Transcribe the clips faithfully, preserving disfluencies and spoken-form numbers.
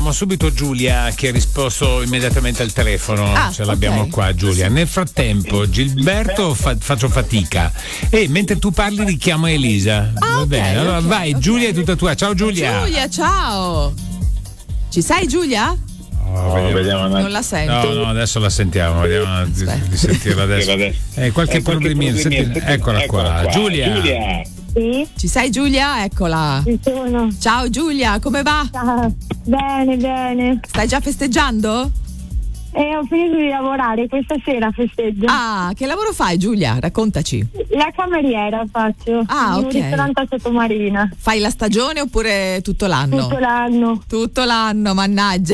abbiamo subito Giulia che ha risposto immediatamente al telefono. Ah, Ce l'abbiamo okay. qua, Giulia. Nel frattempo, Gilberto, fa- faccio fatica. E mentre tu parli, richiamo Elisa. Ah, Va ok, bene, allora ok, vai, ok. Giulia è tutta tua. Ciao Giulia. Giulia, ciao. Ci sei, Giulia? Oh, Oh, vediamo un Non la sento. No, no, adesso la sentiamo, vediamo di, di sentirla adesso. Eh, qualche Eh, qualche problemino, senti- problemino. eccola qua. Eccola qua. Giulia. Giulia. Sì, Ci sei, Giulia? Eccola. ci sono. Ciao Giulia, come va? Ah, bene, bene. Stai già festeggiando? E ho finito di lavorare, questa sera festeggio. Ah, che lavoro fai, Giulia? Raccontaci. La cameriera faccio. Ah, in ok. un ristorante a Sottomarina. Fai la stagione oppure tutto l'anno? Tutto l'anno. Tutto l'anno, mannaggia.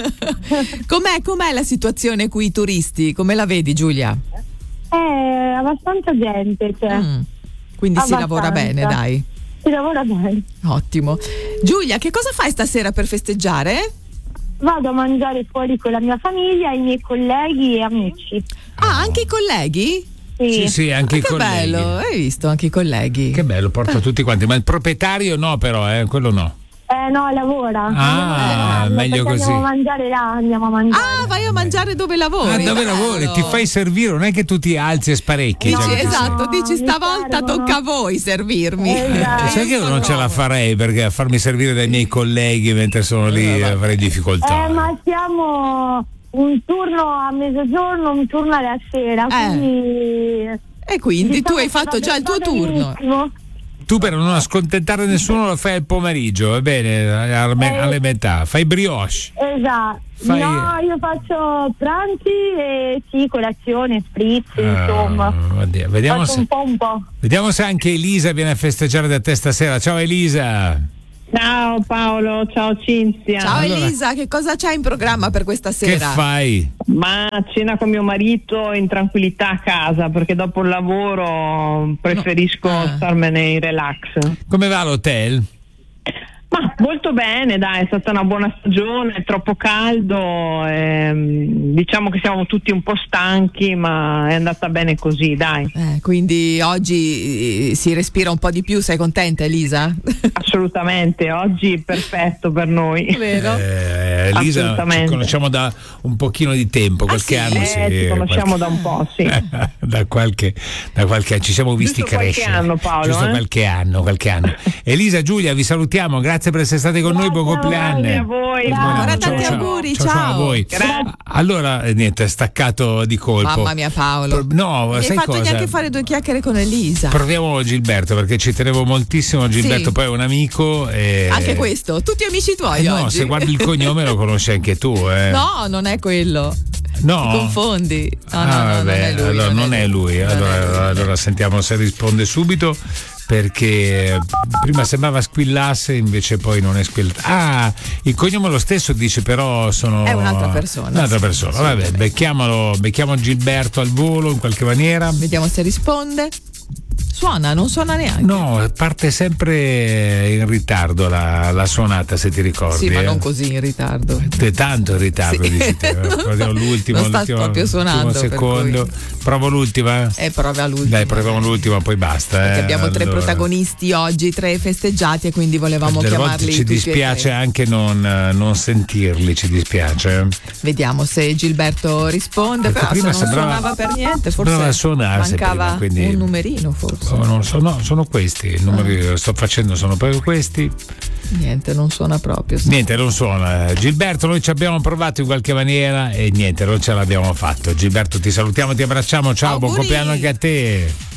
com'è, com'è la situazione qui, i turisti? Come la vedi, Giulia? È abbastanza gente, cioè. Mm. Quindi si Abbastanza. lavora bene, dai. Si lavora bene. Ottimo. Giulia, che cosa fai stasera per festeggiare? Vado a mangiare fuori con la mia famiglia, i miei colleghi e amici. Ah, anche i colleghi? Sì. Sì, sì, anche Ah, i che colleghi. bello, hai visto anche i colleghi. Che bello, porta tutti quanti. Ma il proprietario no, però, eh, quello no. Eh no, lavora. Ah, Andiamo, meglio perché così. Andiamo a mangiare là, andiamo a mangiare. Ah, vai a mangiare dove lavori. Ah, dove bello. lavori? Ti fai servire, non è che tu ti alzi e sparecchi. Dici, già che ti esatto, No, dici mi stavolta servono. tocca a voi servirmi. Esatto. Eh, sai che io non ce la farei perché a farmi servire dai miei colleghi mentre sono lì avrei difficoltà. Eh, ma siamo un turno a mezzogiorno, un turno alla sera, Eh. quindi... E quindi tu diciamo hai che fatto va- già il tuo va turno. benissimo. Tu per non accontentare nessuno lo fai al pomeriggio, va bene, alle, Eh. alle metà. Fai brioche. Esatto. Fai- No, io faccio pranzi e sì, colazione, spritz, Ah, insomma. oddio, vediamo, Faccio se, un po' un po'. vediamo se anche Elisa viene a festeggiare da te stasera. Ciao Elisa. Ciao Paolo, ciao Cinzia. Ciao Allora- Elisa, che cosa c'hai in programma per questa Che sera? fai? Ma cena con mio marito in tranquillità a casa perché dopo il lavoro preferisco No. Ah. starmene in relax. Come va l'hotel? Ma molto bene, dai, è stata una buona stagione, è troppo caldo, ehm, diciamo che siamo tutti un po' stanchi, ma è andata bene così, dai. Eh, quindi oggi eh, si respira un po' di più, sei contenta Elisa? Assolutamente, oggi perfetto per noi. Vero? Eh, Elisa, ci Assolutamente. conosciamo da un pochino di tempo, qualche sì? anno. Eh, sì, ci conosciamo qualche- da un po', sì. da qualche da qualche ci siamo visti Giusto qualche crescere. anno, Paolo, Giusto eh? qualche anno, qualche anno. Elisa, Giulia, vi salutiamo, grazie per essere state con noi, buon Grazie a compleanno. Grazie a voi. Buon Ancora anno, tanti auguri, ciao, ciao a ciao. voi. Grazie. Allora, eh, niente, staccato di colpo. Mamma mia Paolo. Pro- no, Non hai sai fatto cosa? neanche fare due chiacchiere con Elisa. Proviamo Gilberto perché ci tenevo moltissimo. Gilberto Sì. poi è un amico. E... Anche questo, tutti amici tuoi Eh no, oggi. se guardi il cognome lo conosci anche tu. Eh. No, non è quello. No. Ti confondi. No, Ah, no, no, vabbè, non è lui. allora non è lui. Non è Allora, lui. allora sentiamo se risponde subito. Perché prima sembrava squillasse, invece poi non è squillato. Ah, il cognome è lo stesso, dice, però sono. È un'altra persona, Un'altra sì, persona. Vabbè, assolutamente. becchiamolo, becchiamo Gilberto al volo in qualche maniera. Vediamo se risponde. Suona, non suona neanche. No, parte sempre in ritardo la, la suonata, se ti ricordi. Sì, ma eh. non così in ritardo. È tanto in ritardo, Sì. dici te. Non Proviamo sta- l'ultimo, non sta l'ultimo, proprio suonando, l'ultimo per secondo. Provo l'ultima. E prova l'ultima. Dai, proviamo l'ultima, poi basta. Perché eh. abbiamo tre Allora, protagonisti oggi, tre festeggiati, e quindi volevamo delle volte chiamarli ci tutti e dispiace tre. anche non, non sentirli, ci dispiace. Vediamo se Gilberto risponde. Perché Però prima se non sembrava- suonava per niente, sembrava forse suonarsi mancava prima, quindi- un numerino, forse. Oh, non so, no, sono questi. I numeri che sto facendo sono proprio questi. Niente, non suona proprio. sì. Niente, non suona. Gilberto, noi ci abbiamo provato in qualche maniera e niente, non ce l'abbiamo fatto. Gilberto, ti salutiamo, ti abbracciamo. Ciao, buon Auguri. compleanno anche a te.